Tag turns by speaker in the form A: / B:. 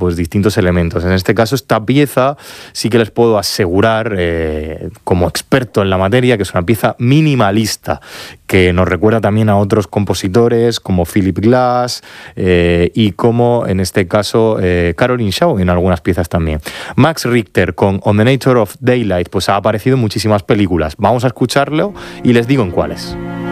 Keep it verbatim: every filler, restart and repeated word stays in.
A: pues distintos elementos. En este caso, esta pieza sí que les puedo asegurar, eh, como experto en la materia, que es una pieza minimalista, que nos recuerda también a otros compositores como Philip Glass eh, y como, en este caso, eh, Caroline Shaw en algunas piezas también. Max Richter con On the Nature of Daylight, pues ha aparecido en muchísimas películas. Vamos a escucharlo y les digo en cuáles.